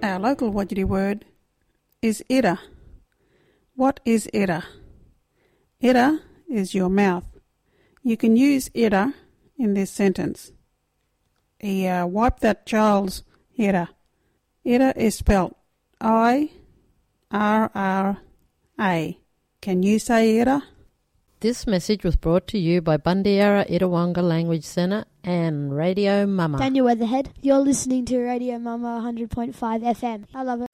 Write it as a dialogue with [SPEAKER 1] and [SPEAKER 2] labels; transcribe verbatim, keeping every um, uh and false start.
[SPEAKER 1] Our local Wajiri word is era. What is era? Era is your mouth. You can use era in this sentence. He uh, wiped that child's era. Era is spelt I R R A. Can you say era?
[SPEAKER 2] This message was brought to you by Bundiara Itawanga Language Centre and Radio Mama.
[SPEAKER 3] Daniel Weatherhead, you're listening to Radio Mama one hundred point five F M. I love it.